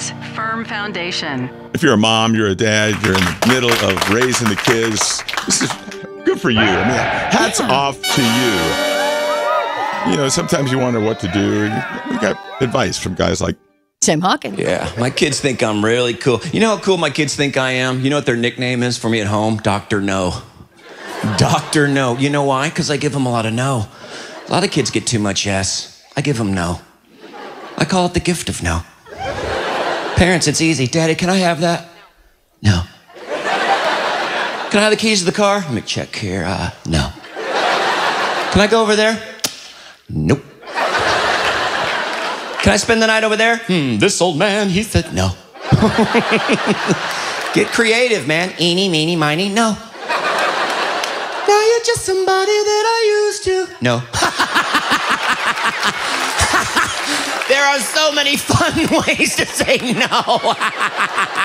Parents, firm foundation. If you're a mom, you're a dad, you're in the middle of raising the kids, this is good for you. I mean, hats off to you. You know, sometimes you wonder what to do. We got advice from guys like Tim Hawkins. Yeah, my kids think I'm really cool. You know how cool my kids think I am? You know what their nickname is for me at home? Dr. No. Dr. No. You know why? Because I give them a lot of no. A lot of kids get too much yes. I give them no. I call it the gift of no. Parents, it's easy. Daddy, can I have that? No. Can I have the keys to the car? Let me check here. No. Can I go over there? Nope. Can I spend the night over there? This old man, he said no. Get creative, man. Eeny, meeny, miny, no. Now you're just somebody that I used to. No. There are so many fun ways to say no.